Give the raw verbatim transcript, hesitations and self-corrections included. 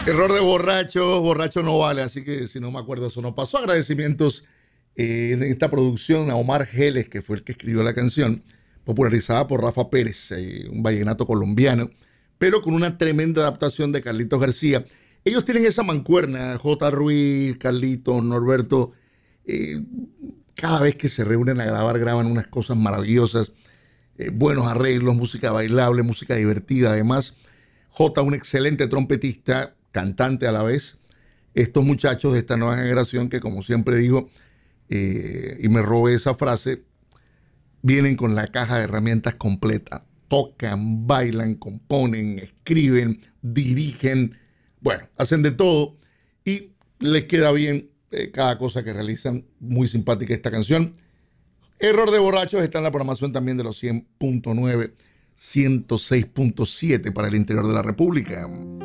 Error de borracho, borracho no vale, así que si no me acuerdo, eso no pasó. Agradecimientos eh, en esta producción a Omar Geles, que fue el que escribió la canción, popularizada por Rafa Pérez, eh, un vallenato colombiano, pero con una tremenda adaptación de Carlitos García. Ellos tienen esa mancuerna, J. Ruiz, Carlitos, Norberto, eh, cada vez que se reúnen a grabar, graban unas cosas maravillosas, eh, buenos arreglos, música bailable, música divertida. Además, J, un excelente trompetista, cantante a la vez. Estos muchachos de esta nueva generación que, como siempre digo, eh, y me robé esa frase, vienen con la caja de herramientas completa. Tocan, bailan, componen, escriben, dirigen, bueno, hacen de todo y les queda bien eh, cada cosa que realizan. Muy simpática esta canción. Error de borrachos está en la programación también de los cien punto nueve, ciento seis punto siete para el interior de la República.